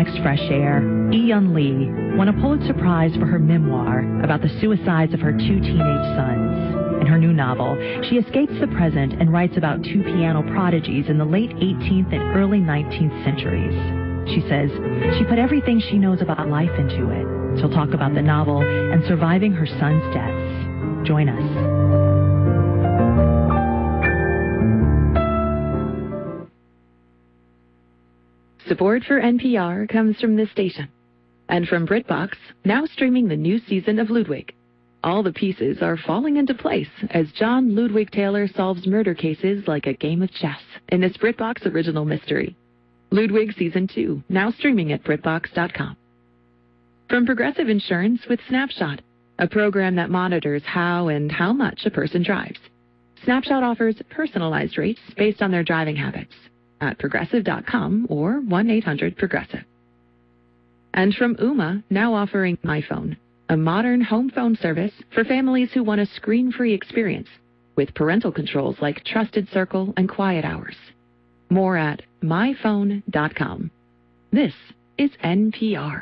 next fresh air, Yi-Yun Lee won a Pulitzer Prize for her memoir about the suicides of her 2 teenage sons. In her new novel, she escapes the present and writes about 2 piano prodigies in the late 18th and early 19th centuries. She says she put everyth't she knows about life into it. She'll talk about the novel and surviving her son's deaths. Join us. Support for NPR comes from this station and from BritBox, now streaming the new season of Ludwig. All the pieces are falling into place as John Ludwig Taylor solves murder cases like a game of chess in this BritBox original mystery. Ludwig Season 2, now streaming at BritBox.com. From Progressive Insurance with Snapshot, a program that monitors how and how much a person drives. Snapshot offers personalized rates based on their driving habits at Progressive.com or 1-800-PROGRESSIVE. And from Ooma, now offering iPhone, a modern home phone service for families who want a screen-free experience with parental controls like Trusted Circle and Quiet Hours. More at myphone.com. This is NPR.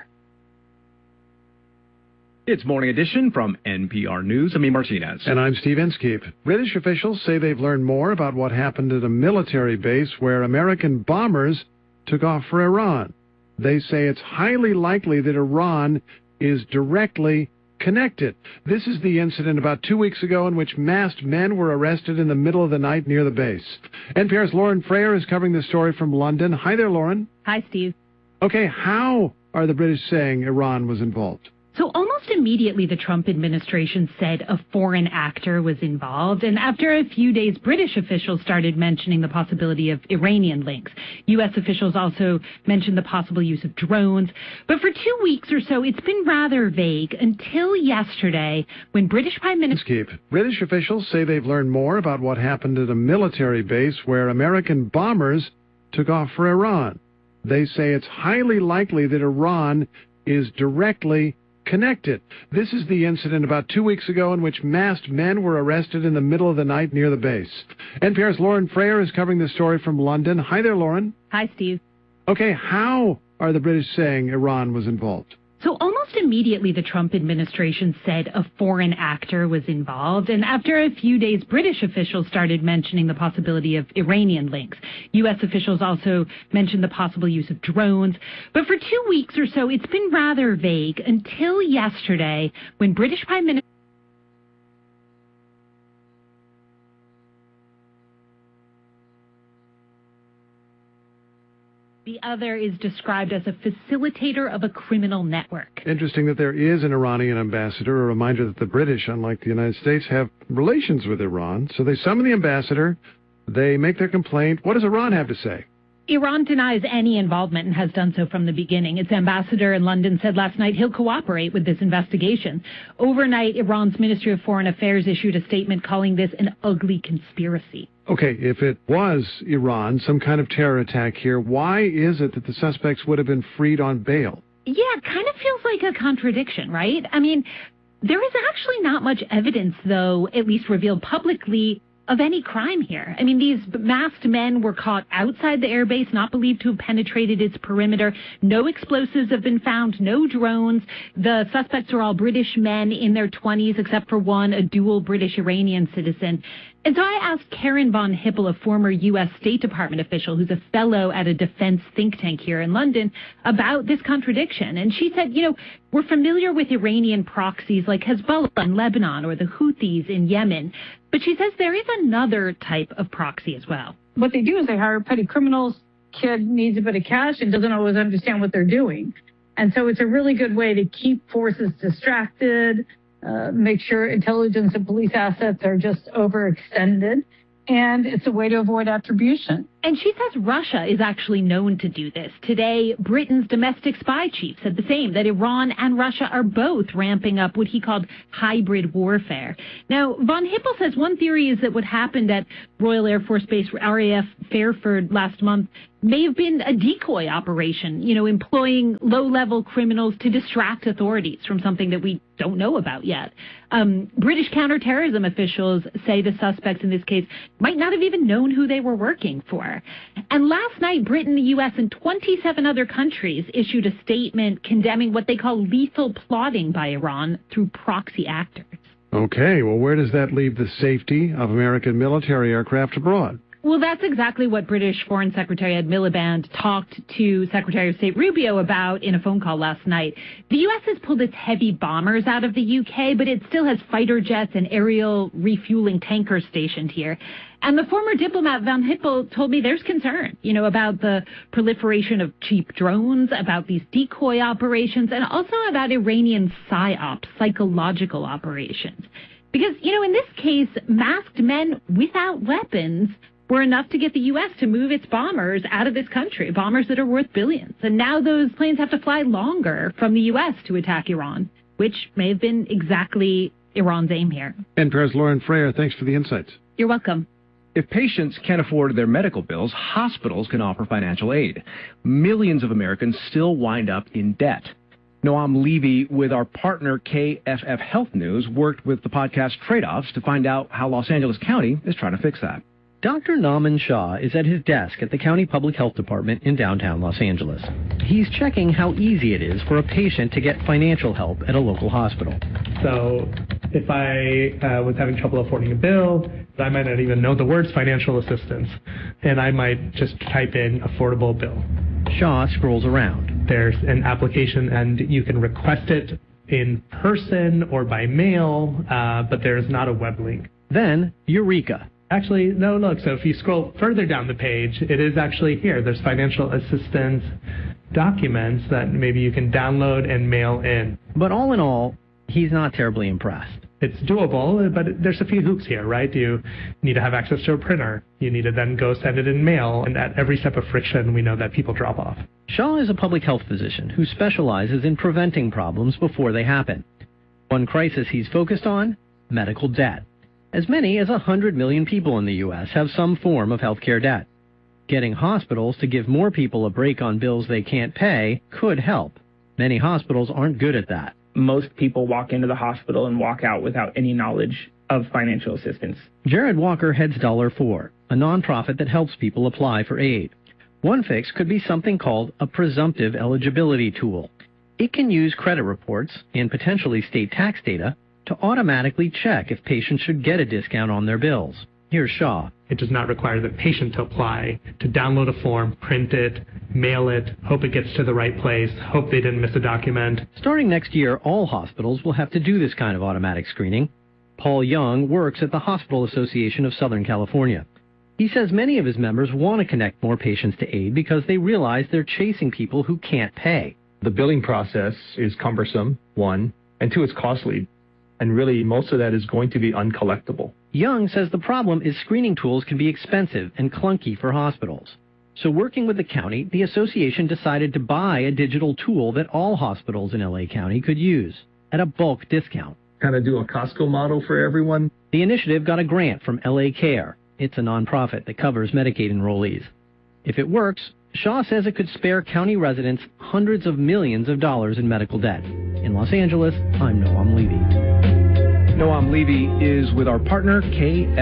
It's Morning Edition from NPR News. I'm Martinez. And I'm Steve Inskeep. British officials say they've learned more about what happened at a military base where American bombers took off for Iran. They say it's highly likely that Iran is directly connected. This is the incident about 2 weeks ago in which masked men were arrested in the middle of the night near the base. NPR's Lauren Frayer is covering the story from London. Hi there, Lauren. Hi, Steve. Okay, how are the British saying Iran was involved? So almost immediately, the Trump administration said a foreign actor was involved. And after a few days, British officials started mentioning the possibility of Iranian links. U.S. officials also mentioned the possible use of drones. But for 2 weeks or so, it's been rather vague until yesterday when British Prime Minister... British officials say they've learned more about what happened at a military base where American bombers took off for Iran. They say it's highly likely that Iran is directly connected. This is the incident about 2 weeks ago in which masked men were arrested in the middle of the night near the base. NPR's Lauren Frayer is covering the story from London. Hi there, Lauren. Hi, Steve. Okay, how are the British saying Iran was involved? So almost immediately, the Trump administration said a foreign actor was involved. And after a few days, British officials started mentioning the possibility of Iranian links. U.S. officials also mentioned the possible use of drones. But for 2 weeks or so, it's been rather vague until yesterday when British Prime Minister... The other is described as a facilitator of a criminal network. Interesting that there is an Iranian ambassador, a reminder that the British, unlike the United States, have relations with Iran. So they summon the ambassador, they make their complaint. What does Iran have to say? Iran denies any involvement and has done so from the beginning. Its ambassador in London said last night he'll cooperate with this investigation. Overnight, Iran's Ministry of Foreign Affairs issued a statement calling this an ugly conspiracy. Okay, if it was Iran, some kind of terror attack here, why is it that the suspects would have been freed on bail? Yeah, it kind of feels like a contradiction, right? I mean, there is actually not much evidence, though, at least revealed publicly, of any crime here. I mean, these masked men were caught outside the airbase, not believed to have penetrated its perimeter. No explosives have been found, no drones. The suspects are all British men in their 20s, except for one, a dual British-Iranian citizen. And so I asked Karen von Hippel, a former U.S. State Department official who's a fellow at a defense think tank here in London, about this contradiction. And she said, we're familiar with Iranian proxies like Hezbollah in Lebanon or the Houthis in Yemen. But she says there is another type of proxy as well. What they do is they hire petty criminals. Kid needs a bit of cash and doesn't always understand what they're doing. And so it's a really good way to keep forces distracted, make sure intelligence and police assets are just overextended. And it's a way to avoid attribution. And she says Russia is actually known to do this. Today, Britain's domestic spy chief said the same, that Iran and Russia are both ramping up what he called hybrid warfare. Now, von Hippel says one theory is that what happened at Royal Air Force Base RAF Fairford last month may have been a decoy operation, employing low-level criminals to distract authorities from something that we don't know about yet. British counterterrorism officials say the suspects in this case might not have even known who they were working for. here. And last night, Britain, the U.S., and 27 other countries issued a statement condemning what they call lethal plotting by Iran through proxy actors. Okay, well, where does that leave the safety of American military aircraft abroad? Well, that's exactly what British Foreign Secretary Ed Miliband talked to Secretary of State Rubio about in a phone call last night. The U.S. has pulled its heavy bombers out of the U.K., but it still has fighter jets and aerial refueling tankers stationed here. And the former diplomat Van Hippel told me there's concern, about the proliferation of cheap drones, about these decoy operations, and also about Iranian PSYOPs, psychological operations. Because, in this case, masked men without weapons were enough to get the U.S. to move its bombers out of this country, bombers that are worth billions. And now those planes have to fly longer from the U.S. to attack Iran, which may have been exactly Iran's aim here. NPR's Lauren Frayer, thanks for the insights. You're welcome. If patients can't afford their medical bills, hospitals can offer financial aid. Millions of Americans still wind up in debt. Noam Levy, with our partner KFF Health News, worked with the podcast Trade-Offs to find out how Los Angeles County is trying to fix that. Dr. Nauman Shah is at his desk at the County Public Health Department in downtown Los Angeles. He's checking how easy it is for a patient to get financial help at a local hospital. So if I was having trouble affording a bill, I might not even know the words financial assistance, and I might just type in affordable bill. Shah scrolls around. There's an application, and you can request it in person or by mail, but there's not a web link. Then, Eureka. Actually, no, look, so if you scroll further down the page, it is actually here. There's financial assistance documents that maybe you can download and mail in. But all in all, he's not terribly impressed. It's doable, but there's a few hoops here, right? You need to have access to a printer. You need to then go send it in mail. And at every step of friction, we know that people drop off. Shah is a public health physician who specializes in preventing problems before they happen. One crisis he's focused on, medical debt. As many as 100 million people in the U.S. have some form of healthcare debt. Getting hospitals to give more people a break on bills they can't pay could help. Many hospitals aren't good at that. Most people walk into the hospital and walk out without any knowledge of financial assistance. Jared Walker heads Dollar4, a nonprofit that helps people apply for aid. One fix could be something called a presumptive eligibility tool. It can use credit reports and potentially state tax data to automatically check if patients should get a discount on their bills. Here's Shah. It does not require the patient to apply, to download a form, print it, mail it, hope it gets to the right place, hope they didn't miss a document. Starting next year, all hospitals will have to do this kind of automatic screening. Paul Young works at the Hospital Association of Southern California. He says many of his members want to connect more patients to aid because they realize they're chasing people who can't pay. The billing process is cumbersome, one, and two, it's costly. And really, most of that is going to be uncollectible. Young says the problem is screening tools can be expensive and clunky for hospitals. So working with the county, the association decided to buy a digital tool that all hospitals in LA County could use at a bulk discount. Kind of do a Costco model for everyone. The initiative got a grant from LA Care. It's a nonprofit that covers Medicaid enrollees. If it works, Shah says it could spare county residents hundreds of millions of dollars in medical debt. In Los Angeles, I'm Noam Levy. Noam Levy is with our partner KFF